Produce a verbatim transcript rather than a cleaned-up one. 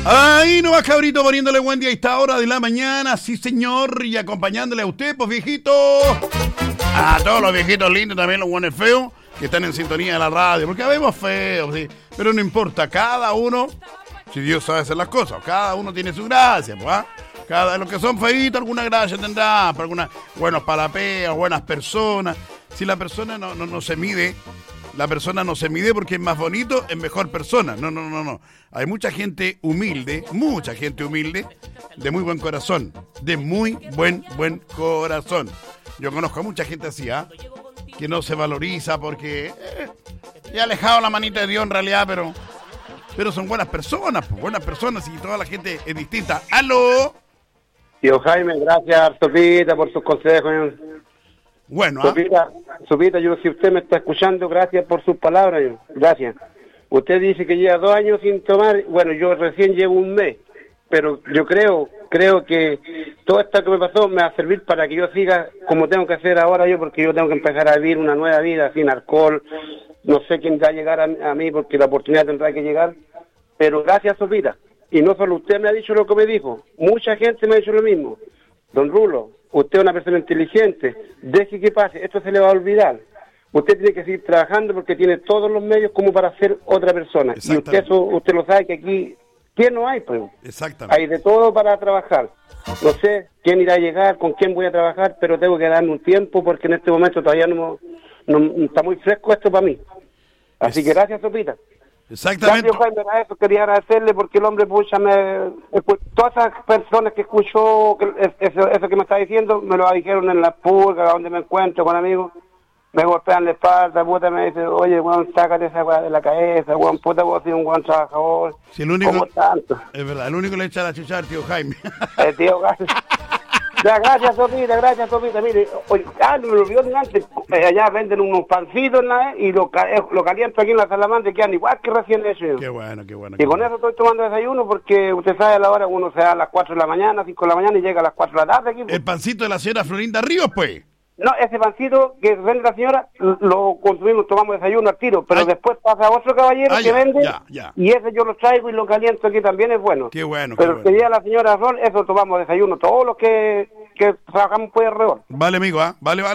Ahí no va, cabrito, poniéndole buen día a esta hora de la mañana, sí señor, y acompañándole a usted, pues viejito, a todos los viejitos lindos, también los buenos feos, que están en sintonía de la radio, porque habemos feos, ¿sí? Pero no importa, cada uno, si Dios sabe hacer las cosas, cada uno tiene su gracia, pues, ¿ah? Cada los que son feitos, alguna gracia tendrá, para algunas buenos palapeos, buenas personas. Si la persona no, no, no se mide, la persona no se mide porque es más bonito, es mejor persona. No, no, no, no. Hay mucha gente humilde, mucha gente humilde, de muy buen corazón, de muy buen, buen corazón. Yo conozco a mucha gente así, ¿ah? Que no se valoriza porque eh, he alejado la manita de Dios en realidad, pero, pero son buenas personas, pues, buenas personas y toda la gente es distinta. ¡Aló! Tío Jaime, gracias, Sopita, por sus consejos. Bueno, ¿ah? Sopita, Sopita, yo, si usted me está escuchando, gracias por sus palabras, yo. Gracias. Usted dice que lleva dos años sin tomar, bueno, yo recién llevo un mes, pero yo creo, creo que todo esto que me pasó me va a servir para que yo siga como tengo que hacer ahora yo, porque yo tengo que empezar a vivir una nueva vida sin alcohol. No sé quién va a llegar a, a mí, porque la oportunidad tendrá que llegar, pero gracias, Sopita. Y no solo usted me ha dicho lo que me dijo, mucha gente me ha dicho lo mismo. Don Rulo, usted es una persona inteligente, deje que pase, esto se le va a olvidar. Usted tiene que seguir trabajando porque tiene todos los medios como para ser otra persona. Y usted eso, usted lo sabe que aquí, ¿quién no hay? Pues? Exactamente. Hay de todo para trabajar. No sé quién irá a llegar, con quién voy a trabajar, pero tengo que darme un tiempo porque en este momento todavía no, no está muy fresco esto para mí. Así es. Que gracias, Sopita. Exactamente. Gracias, Jaime, a eso quería agradecerle porque el hombre, pucha, me, todas esas personas que escuchó, eso, eso que me está diciendo, me lo dijeron en la pulga, donde me encuentro con amigos, me golpean la espalda, puta, me dice, oye, weón, sácate esa weá de la cabeza, weón, puta, vos soy un buen trabajador. Si el único, como tanto. Es verdad, el único le echa la chucha al tío Jaime. El tío Jaime. Ya, gracias, Sopita, gracias, Sopita. Mire, oye, ah, no me lo olvidó ni antes. Eh, allá venden unos pancitos, ¿no? Y lo, lo caliento aquí en la salamandra y quedan igual que recién hecho. Qué bueno, qué bueno. Y qué con bueno. eso estoy tomando desayuno porque usted sabe a la hora uno se da a las cuatro de la mañana, cinco de la mañana y llega a las cuatro de la tarde aquí. El pancito de la señora Florinda Ríos, pues. No, ese pancito que vende la señora lo consumimos, tomamos desayuno al tiro, pero ay, después pasa otro caballero ay, que ya, vende ya, ya. Y ese yo lo traigo y lo caliento aquí también es bueno. Qué bueno, pero qué bueno. Que bueno. día la señora Rol, eso tomamos desayuno, todos los que, que trabajamos por alrededor. Vale, amigo, ¿ah? ¿eh? Vale, vale.